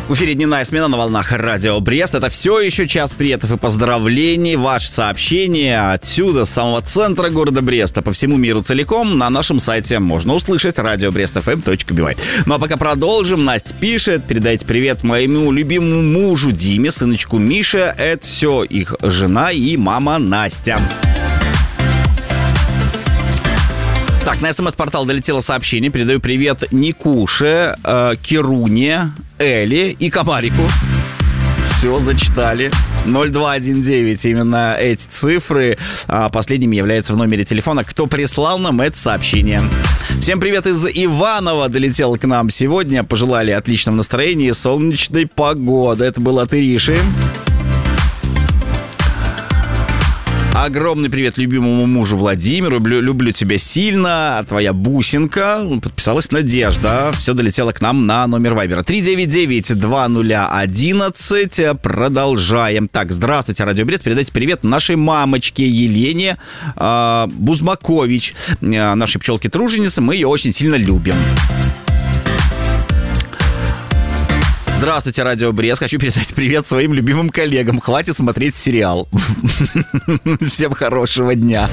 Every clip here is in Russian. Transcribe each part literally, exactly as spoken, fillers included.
В эфире дневная смена на волнах Радио Брест. Это все еще час приветов и поздравлений. Ваши сообщения отсюда, с самого центра города Бреста, по всему миру целиком, на нашем сайте можно услышать радио брест эф эм точка би вай. Ну а пока продолжим. Настя пишет: передайте привет моему любимому мужу Диме, сыночку Мише. Это все их жена и мама Настя. Так, на смс-портал долетело сообщение. Передаю привет Никуше, э, Кируне, Эле и Комарику. Все, зачитали. ноль два один девять, именно эти цифры а, последними являются в номере телефона, кто прислал нам это сообщение. Всем привет из Иванова, долетел к нам сегодня. Пожелали отличного настроения и солнечной погоды. Это был от Ириши. Огромный привет любимому мужу Владимиру. Люблю, люблю тебя сильно. Твоя бусинка. Подписалась Надежда. Все долетело к нам на номер вайбера. три девять девять два ноль одиннадцать. Продолжаем. Так, здравствуйте, Радио Брест. Передайте привет нашей мамочке Елене э, Бузмакович. Э, нашей пчелки-труженицы. Мы ее очень сильно любим. Здравствуйте, Радио Брест. Хочу передать привет своим любимым коллегам. Хватит смотреть сериал. Всем хорошего дня.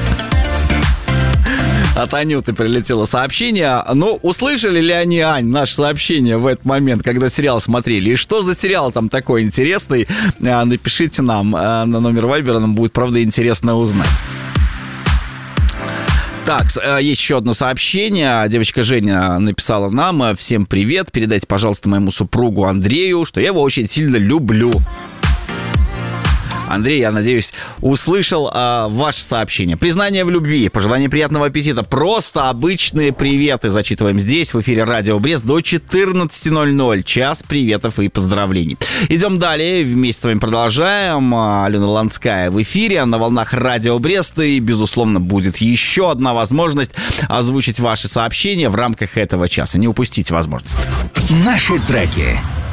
От Анюты прилетело сообщение. Ну, услышали ли они, Ань, наше сообщение в этот момент, когда сериал смотрели? И что за сериал там такой интересный? Напишите нам на номер вайбера, нам будет, правда, интересно узнать. Так, есть еще одно сообщение. Девочка Женя написала нам: всем привет, передайте, пожалуйста, моему супругу Андрею, что я его очень сильно люблю. Андрей, я надеюсь, услышал а, ваше сообщение. Признание в любви, пожелание приятного аппетита, просто обычные приветы зачитываем здесь, в эфире Радио Брест, до четырнадцать ноль ноль. Час приветов и поздравлений. Идем далее, вместе с вами продолжаем. Алена Ланская в эфире на волнах Радио Брест. И, безусловно, будет еще одна возможность озвучить ваши сообщения в рамках этого часа. Не упустите возможность. Наши треки.